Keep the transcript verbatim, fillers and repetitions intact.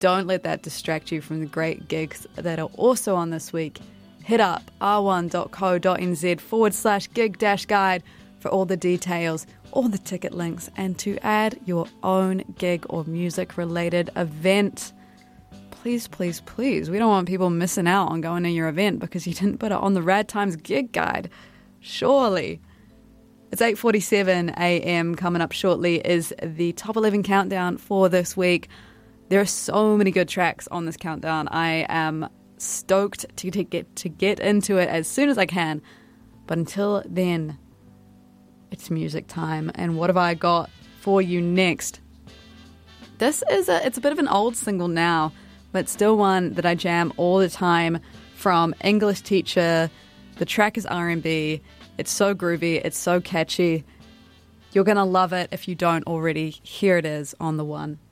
don't let that distract you from the great gigs that are also on this week. Hit up r1.co.nz forward slash gig dash guide for all the details, all the ticket links, and to add your own gig or music related event. Please, please, please. We don't want people missing out on going to your event because you didn't put it on the Rad Times gig guide. Surely. It's eight forty-seven a.m. Coming up shortly is the top eleven countdown for this week. There are so many good tracks on this countdown. I am stoked to, to get to get into it as soon as I can. But until then, it's music time. And what have I got for you next? This is a it's a bit of an old single now, but still one that I jam all the time from English Teacher. The track is R and B. It's so groovy. It's so catchy. You're going to love it if you don't already. Here it is on The One.